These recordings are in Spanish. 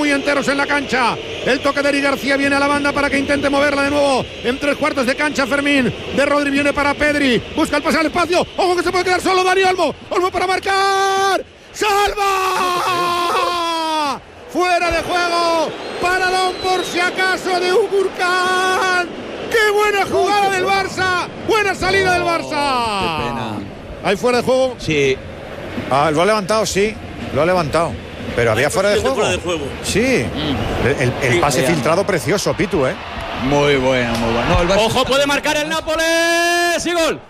muy enteros en la cancha. El toque de Eric García viene a la banda para que intente moverla de nuevo en 3/4 de cancha. Fermín de Rodri viene para Pedri, busca el pase al espacio, ojo que se puede quedar solo Dani Olmo para marcar. ¡Salva! Fuera de juego, paradón por si acaso de Ugurcan. ¡Qué buena jugada del Barça! ¡Buena salida del Barça! ¡Qué pena! ¿Hay fuera de juego? Sí. Lo ha levantado, sí. Lo ha levantado. Pero había fuera de juego. Sí. El pase filtrado precioso, Pitu, ¿eh? Muy bueno, muy bueno. No, ojo, puede marcar el Nápoles y gol.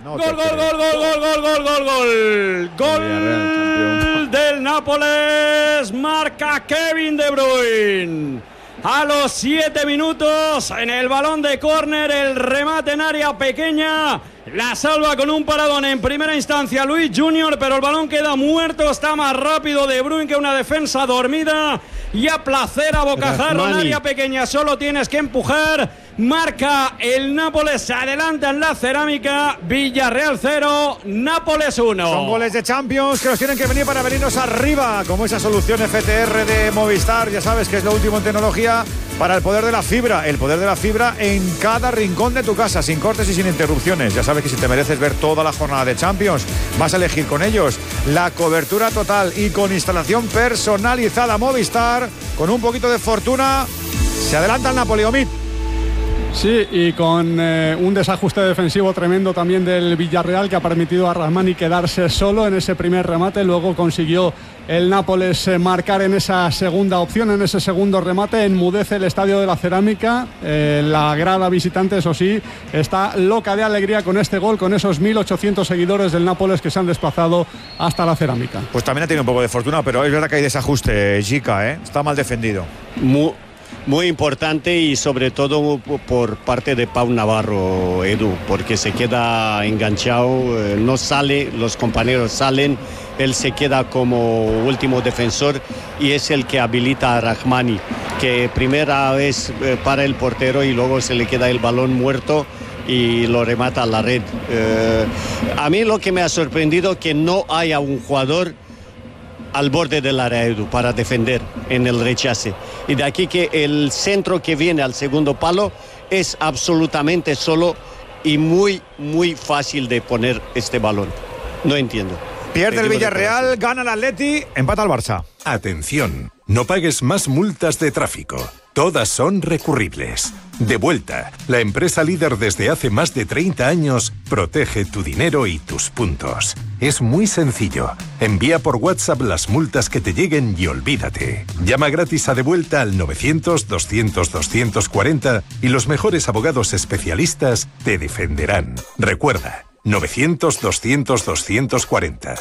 Gol del Nápoles. Marca Kevin De Bruyne. A los 7 minutos en el balón de córner, el remate en área pequeña. La salva con un paradón en primera instancia Luis Junior, pero el balón queda muerto. Está más rápido De Bruyne que una defensa dormida. Y a placer a bocajarro en área pequeña. Solo tienes que empujar. Marca el Nápoles, se adelanta en la cerámica. Villarreal 0, Nápoles 1. Son goles de Champions que nos tienen que venir para venirnos arriba, como esa solución FTR de Movistar. Ya sabes que es lo último en tecnología para el poder de la fibra. El poder de la fibra en cada rincón de tu casa, sin cortes y sin interrupciones. Ya sabes que si te mereces ver toda la jornada de Champions, vas a elegir con ellos la cobertura total y con instalación personalizada. Movistar, con un poquito de fortuna, se adelanta el Napoli. Omid. Sí, y con un desajuste defensivo tremendo también del Villarreal, que ha permitido a Rahmani quedarse solo en ese primer remate. Luego consiguió el Nápoles marcar en esa segunda opción, en ese segundo remate. Enmudece el Estadio de la Cerámica. La grada visitante, eso sí, está loca de alegría con este gol, con esos 1.800 seguidores del Nápoles que se han desplazado hasta la Cerámica. Pues también ha tenido un poco de fortuna, pero es verdad que hay desajuste, Jica, ¿eh? Está mal defendido. Muy importante, y sobre todo por parte de Pau Navarro, Edu, porque se queda enganchado, no sale, los compañeros salen, él se queda como último defensor y es el que habilita a Rahmani, que primera vez para el portero y luego se le queda el balón muerto y lo remata a la red. A mí lo que me ha sorprendido es que no haya un jugador al borde del área, Edu, para defender en el rechace. Y de aquí que el centro que viene al segundo palo es absolutamente solo y muy fácil de poner este balón. No entiendo. Pierde el Villarreal, gana el Atleti, empata el Barça. Atención, no pagues más multas de tráfico. Todas son recurribles. Devuelta, la empresa líder desde hace más de 30 años, protege tu dinero y tus puntos. Es muy sencillo. Envía por WhatsApp las multas que te lleguen y olvídate. Llama gratis a Devuelta al 900-200-240 y los mejores abogados especialistas te defenderán. Recuerda, 900-200-240,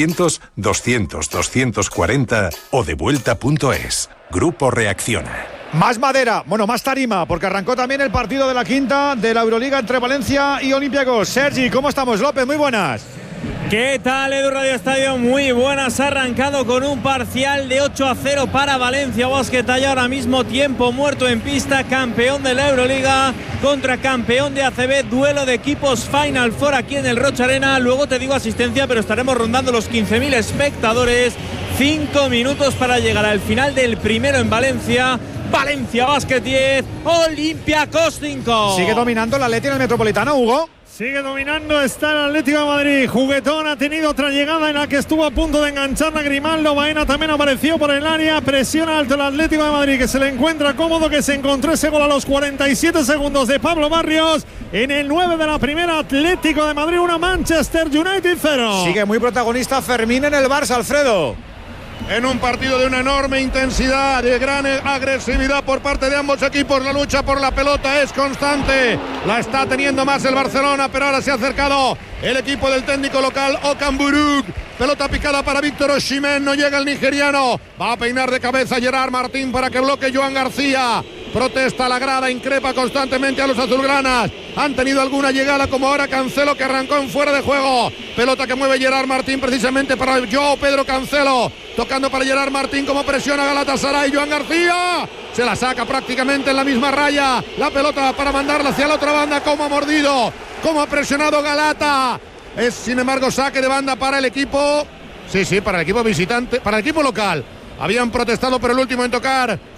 900-200-240 o devuelta.es. Grupo Reacciona. Más madera, más tarima, porque arrancó también el partido de la quinta de la Euroliga entre Valencia y Olympiacos. Sergi, ¿cómo estamos? López, muy buenas. ¿Qué tal, Edu Radio Estadio? Muy buenas. Ha arrancado con un parcial de 8-0 para Valencia Basket. Y ahora mismo tiempo muerto en pista. Campeón de la Euroliga contra campeón de ACB. Duelo de equipos Final Four aquí en el Rocha Arena. Luego te digo asistencia, pero estaremos rondando los 15.000 espectadores. 5 minutos para llegar al final del primero en Valencia. Valencia Basket 10, Olympiacos 5. Sigue dominando el Atleti en el Metropolitano, Hugo. Sigue dominando, está el Atlético de Madrid. Juguetón, ha tenido otra llegada en la que estuvo a punto de enganchar a Grimaldo. Baena también apareció por el área. Presiona alto el Atlético de Madrid, que se le encuentra cómodo, que se encontró ese gol a los 47 segundos de Pablo Barrios. En el 9 de la primera, Atlético de Madrid 1, Manchester United 0. Sigue muy protagonista Fermín en el Barça, Alfredo. En un partido de una enorme intensidad, de gran agresividad por parte de ambos equipos. La lucha por la pelota es constante. La está teniendo más el Barcelona, pero ahora se ha acercado el equipo del técnico local, Okan Buruk. Pelota picada para Víctor Osimhen, no llega el nigeriano. Va a peinar de cabeza Gerard Martín para que bloquee Joan García. Protesta la grada, increpa constantemente a los azulgranas. Han tenido alguna llegada, como ahora Cancelo, que arrancó en fuera de juego. Pelota que mueve Gerard Martín precisamente para Joao Pedro Cancelo. Tocando para Gerard Martín, como presiona Galatasaray. Joan García se la saca prácticamente en la misma raya. La pelota para mandarla hacia la otra banda. Como ha mordido, como ha presionado Galata. Es sin embargo saque de banda para el equipo. Sí, para el equipo visitante, para el equipo local. Habían protestado por el último en tocar.